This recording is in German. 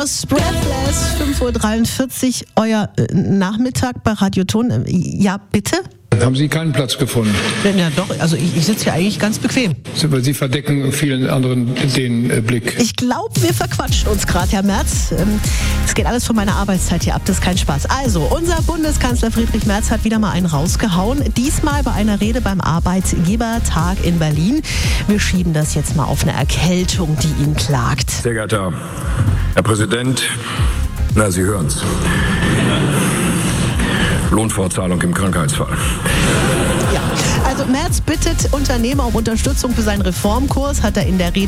Doors, Breathless, 5:43 Uhr, euer Nachmittag bei Radio Ton. Ja, bitte? Haben Sie keinen Platz gefunden? Ja, doch, also ich sitze hier eigentlich ganz bequem. Sie verdecken vielen anderen den Blick. Ich glaube, wir verquatschen uns gerade, Herr Merz. Es geht alles von meiner Arbeitszeit hier ab, das ist kein Spaß. Also, unser Bundeskanzler Friedrich Merz hat wieder mal einen rausgehauen. Diesmal bei einer Rede beim Arbeitgebertag in Berlin. Wir schieben das jetzt mal auf eine Erkältung, die ihn plagt. Sehr geehrter Herr Präsident, na, Sie hören's. Lohnfortzahlung im Krankheitsfall. Ja, also Merz bittet Unternehmer um Unterstützung für seinen Reformkurs, hat er in der Rede